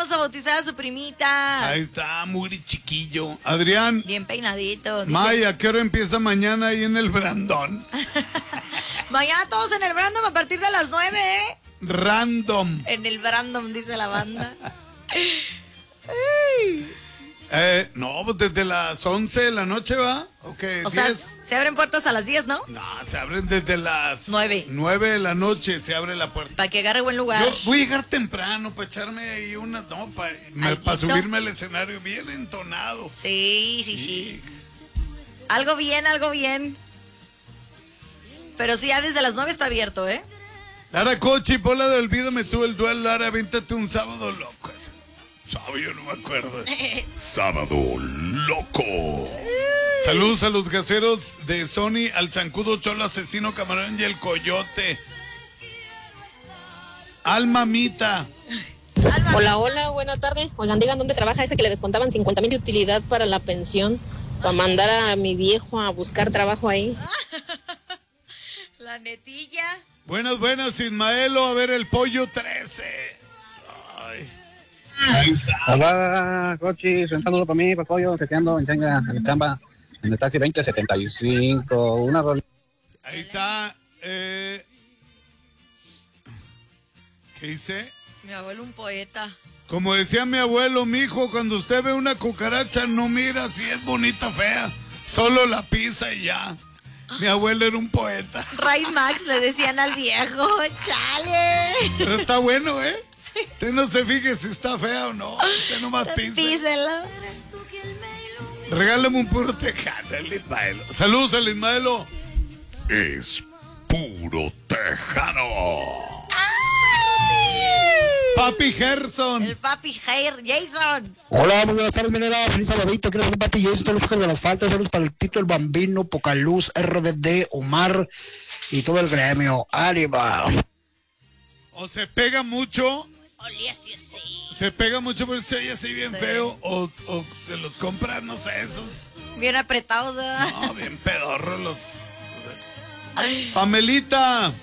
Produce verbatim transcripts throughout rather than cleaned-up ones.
vamos a bautizar a su primita. Ahí está, muy chiquillo. Adrián. Bien peinadito. Dice... Maya, ¿a qué hora empieza mañana ahí en el Brandon? Mañana todos en el Brandon a partir de las nueve, ¿eh? Random. En el Brandon, dice la banda. eh, no, pues desde las once de la noche, ¿va? Okay, o diez. sea, se abren puertas a las diez, ¿no? No, se abren desde las nueve. nueve de la noche, se abre la puerta. Para que agarre buen lugar. Yo voy a llegar temprano para echarme ahí una, no, para pa subirme al escenario bien entonado. Sí, sí, sí, sí. Algo bien, algo bien. Pero sí, ya desde las nueve está abierto, ¿eh? Lara Cochi, Pola de Olvídame tú el duelo, Lara, avéntate un sábado loco. Sábado, yo no me acuerdo. Sábado loco. Saludos a los gaseros de Sony, al zancudo Cholo Asesino, Camarón y el Coyote. Almamita. Hola, hola, buena tarde. Oigan, digan dónde trabaja ese que le descontaban cincuenta mil de utilidad para la pensión, para mandar a mi viejo a buscar trabajo ahí. La netilla. Buenas, buenas, Ismaelo, a ver el pollo trece. Ay. Hola, Cochi, un saludo para mí, para el pollo, que te ando en chinga, en la chamba, en el taxi veinte setenta y cinco, una rolita. Ahí está, eh... ¿qué dice? Mi abuelo un poeta. Como decía mi abuelo, mijo, cuando usted ve una cucaracha no mira si es bonita o fea, solo la pisa y ya. Mi abuelo era un poeta. Ray Max le decían al viejo, chale. Pero está bueno, ¿eh? Sí. Usted no se fije si está fea o no. Usted nomás pise. Písela. Regálame un puro tejano, el Ismaelo. Saludos al Ismaelo. Es puro tejano. Papi Gerson. El papi Jair Jason. Hola, muy buenas tardes, minera. Feliz sabadito. Quiero ser papi Jason. Todos los hijos de las faltas. Saludos para el Tito, el Bambino, Pocaluz, R B D, Omar y todo el gremio. ¡Ánima! O se pega mucho. Olía así, así. Se pega mucho porque se oye así bien Sí. feo. O, o se los compra, no sé, esos. Bien apretados, ¿verdad? No, bien pedorros los. Pamelita.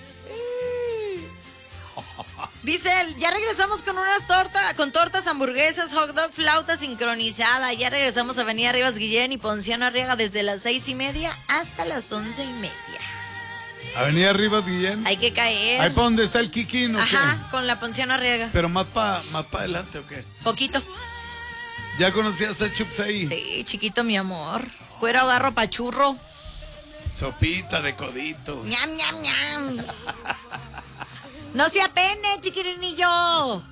Dice él, ya regresamos con unas tortas, con tortas, hamburguesas, hot dog, flauta sincronizada. Ya regresamos a Avenida Rivas Guillén y Ponciano Arriaga desde las seis y media hasta las once y media. Avenida Rivas Guillén. Hay que caer. Ahí para donde está el Kikín, ¿o qué? Ajá, con la Ponciano Arriaga. Pero más para más pa adelante, ¿o qué? Poquito. ¿Ya conocías a Chups ahí? Sí, chiquito, mi amor. Cuero, agarro, pachurro. Sopita de codito. Ñam, ñam, ñam. No se apene, chiquirinillo. Ah.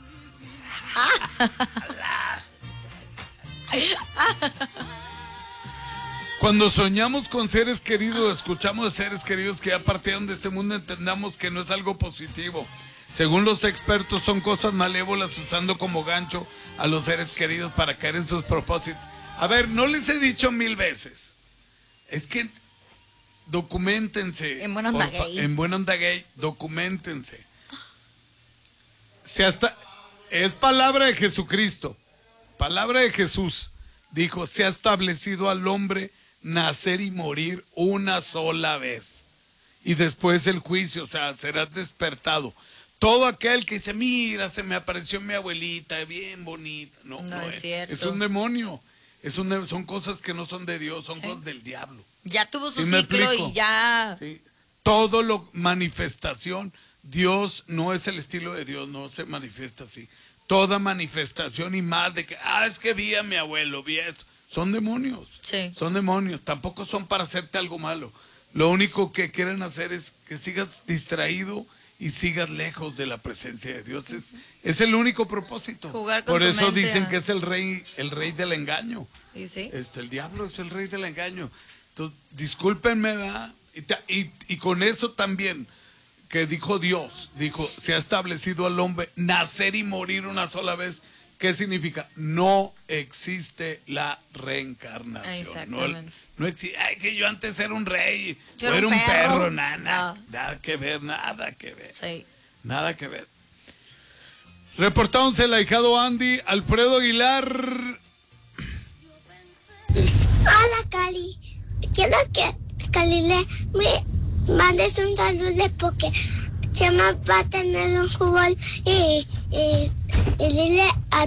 Cuando soñamos con seres queridos, escuchamos de seres queridos que ya partieron de este mundo, entendamos que no es algo positivo. Según los expertos, son cosas malévolas usando como gancho a los seres queridos para caer en sus propósitos. A ver, no les he dicho mil veces. Es que documentense. En Buena Onda Gay. En Buena Onda Gay, documentense. Si hasta, es palabra de Jesucristo, palabra de Jesús. Dijo, se ha establecido al hombre nacer y morir una sola vez. Y después el juicio, o sea, serás despertado. Todo aquel que dice, mira, se me apareció mi abuelita, bien bonita. No, No, no es es, cierto. es un demonio. Es un, son cosas que no son de Dios, son Sí. cosas del diablo. Ya tuvo su ¿Sí me ciclo explico? y ya. Sí. Todo lo manifestación, Dios no es el estilo de Dios, no se manifiesta así. Toda manifestación y más de que, ah, es que vi a mi abuelo, vi esto. Son demonios. Sí. Son demonios. Tampoco son para hacerte algo malo. Lo único que quieren hacer es que sigas distraído y sigas lejos de la presencia de Dios. Es, es el único propósito. Jugar con Por tu eso mente, dicen ah. que es el rey, el rey del engaño. ¿Y sí? Este, el diablo es el rey del engaño. Entonces, discúlpenme, ¿verdad? Y, te- y, y con eso también, que dijo Dios, dijo, se ha establecido al hombre nacer y morir una sola vez. ¿Qué significa? No existe la reencarnación. No, Exactamente. no existe, ay, que yo antes era un rey, Yo o era era un un perro, perro. nada, nada, No. nada que ver, nada que ver. Sí. Nada que ver. Reportándose el ahijado Andy, Alfredo Aguilar. Hola, Cali. Quiero que Cali le me mandes un saludo porque Chema va a tener un fútbol y, y, y dile a